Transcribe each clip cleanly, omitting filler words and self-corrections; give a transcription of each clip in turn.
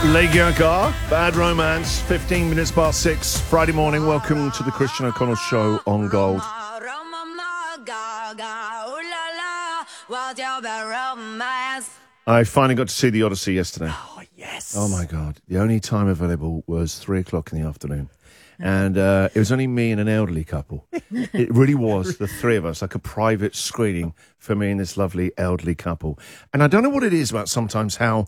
Lady Gaga, Bad Romance, 15 minutes past 6, Friday morning. Welcome to the Christian O'Connell Show on Gold. I finally got to see The Odyssey yesterday. Oh, yes. Oh, my God. The only time available was 3 o'clock in the afternoon. And it was only me and an elderly couple. It really was, the three of us, like a private screening for me and this lovely elderly couple. And I don't know what it is about sometimes how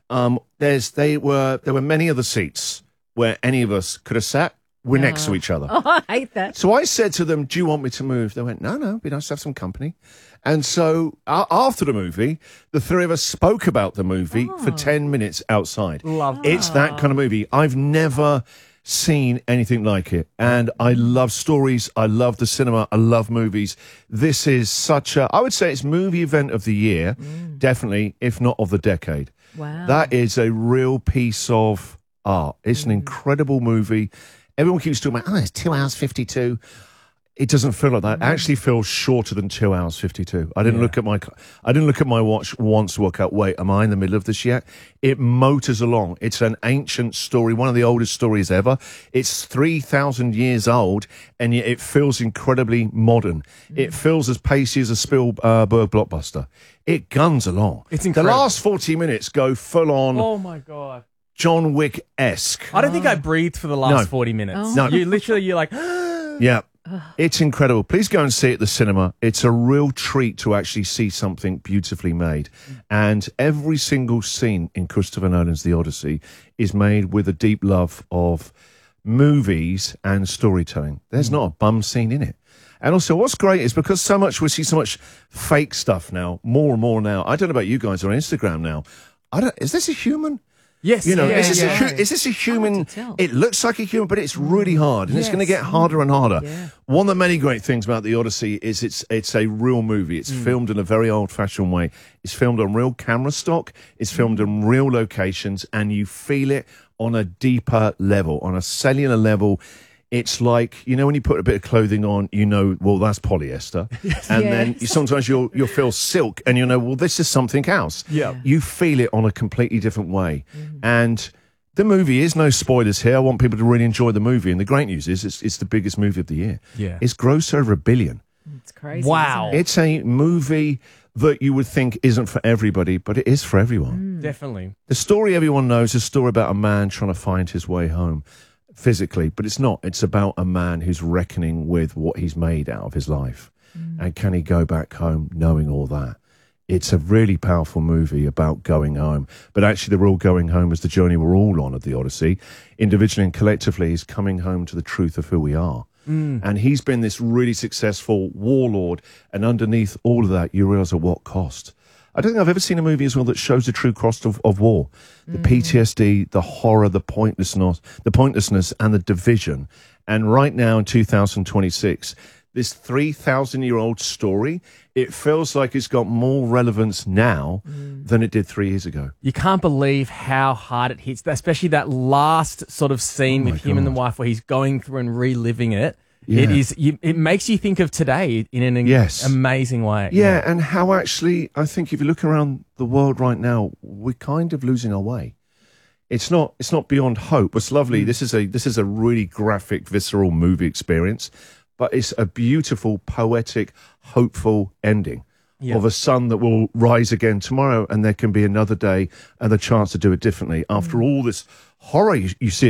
there were many other seats where any of us could have sat. We're next to each other. Oh, I hate that. So I said to them, do you want me to move? They went, no, it'd be nice to have some company. And so after the movie, the three of us spoke about the movie for 10 minutes outside. Love that. It's that kind of movie. I've never seen anything like it. And I love stories. I love the cinema. I love movies. This is I would say it's movie event of the year, definitely, if not of the decade. Wow. That is a real piece of art. It's an incredible movie. Everyone keeps talking about, it's 2 hours 52. It doesn't feel like that. It actually feels shorter than 2 hours 52. I didn't look at my watch once to work out, wait, am I in the middle of this yet? It motors along. It's an ancient story, one of the oldest stories ever. It's 3,000 years old, and yet it feels incredibly modern. It feels as pacey as a Spielberg blockbuster. It guns along. It's incredible. The last 40 minutes go full on. Oh, my God. John Wick-esque. I don't think I breathed for the last No. 40 minutes. Oh. No. You're like, Yeah. It's incredible. Please go and see it at the cinema. It's a real treat to actually see something beautifully made. And every single scene in Christopher Nolan's The Odyssey is made with a deep love of movies and storytelling. There's not a bum scene in it. And also, what's great is because we see so much fake stuff now, more and more now. I don't know about you guys on Instagram now. Is this a human? yes. You know, yeah, is yeah. this a human? to tell. It looks like a human, but it's really hard, and it's going to Yes. get harder and harder. Yeah. One of the many great things about The Odyssey is it's a real movie. It's filmed in a very old-fashioned way. It's filmed on real camera stock. It's filmed in real locations, and you feel it on a deeper level, on a cellular level. It's like, when you put a bit of clothing on, well, that's polyester. And then sometimes you'll feel silk and well, this is something else. Yeah. You feel it on a completely different way. And the movie is no spoilers here. I want people to really enjoy the movie. And the great news is it's the biggest movie of the year. Yeah. It's grossed over $1 billion. It's crazy. Wow. Isn't it? It's a movie that you would think isn't for everybody, but it is for everyone. Definitely. The story everyone knows is a story about a man trying to find his way home physically, but it's not. It's about a man who's reckoning with what he's made out of his life. And can he go back home knowing all that? It's a really powerful movie about going home. But actually, the real going home is the journey we're all on at the Odyssey. Individually and collectively, is coming home to the truth of who we are. And he's been this really successful warlord. And underneath all of that, you realise at what cost. I don't think I've ever seen a movie as well that shows the true cost of war. The PTSD, the horror, the pointlessness and the division. And right now in 2026, this 3,000-year-old story, it feels like it's got more relevance now than it did 3 years ago. You can't believe how hard it hits, especially that last sort of scene with him and the wife where he's going through and reliving it. Yeah. It makes you think of today in an amazing way. Yeah, and how actually, I think if you look around the world right now, we're kind of losing our way. It's not beyond hope. It's lovely. This is a really graphic, visceral movie experience, but it's a beautiful, poetic, hopeful ending of a sun that will rise again tomorrow, and there can be another day and the chance to do it differently. After all this horror you see